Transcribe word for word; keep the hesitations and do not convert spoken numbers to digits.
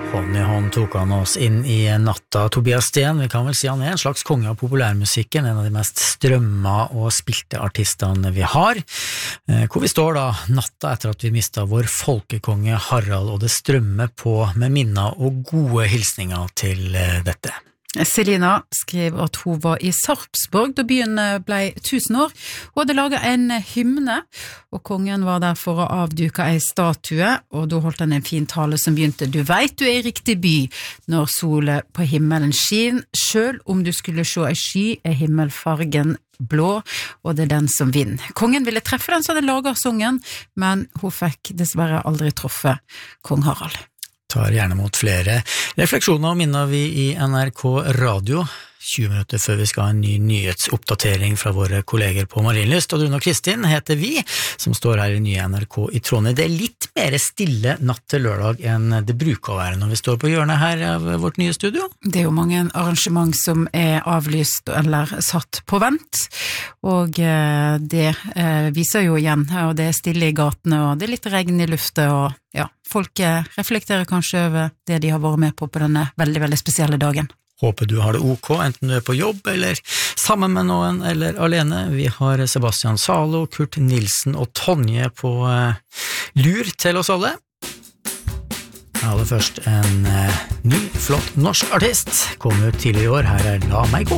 Hånd i hånd tok han oss inn i natta. Tobias Sten, vi kan vel si han er en slags konge av populærmusikken, en av de mest strømma og spilte artistene vi har. Hvor vi står da natta etter at vi mistet vår folkekonge Harald, og det strømmer på med minner og gode hilsninger til dette. Selina skrev at hun var i Sarpsborg da byen ble tusen år. Hun hadde laget en hymne, og kongen var der for å avduke en statue, og da holdt han en fin tale som begynte: «Du vet du er i riktig by når solen på himmelen skin, selv om du skulle se en sky er himmelfargen blå, og det er den som vinner.» Kongen ville treffe den som hadde laget sangen, men hun fikk dessverre aldri truffet kong Harald. Tar gjerne mot flere refleksjoner og minner vi i N R K Radio, tjue minutter før vi skal ha en ny nyhetsoppdatering fra våre kolleger på Marienlyst. Og Rune og Kristin heter vi, som står her i nye N R K i Trondheim. Det er litt mer stille natt til lørdag enn det bruker å være når vi står på hjørnet her av vårt nye studio. Det er jo mange arrangement som er avlyst eller satt på vent, og det viser jo igjen, og det er stille i gatene, og det er litt regn i luftet, og ja, folk reflekterer kanskje over det de har vært med på på denne veldig, veldig spesielle dagen. Håper du har det ok, enten du er på jobb, eller sammen med noen, eller alene. Vi har Sebastian Salo, Kurt Nilsen og Tonje på uh, lur til oss alle. Aller først en uh, ny, flott norsk artist. Kom ut tidligere i år, her er La meg gå.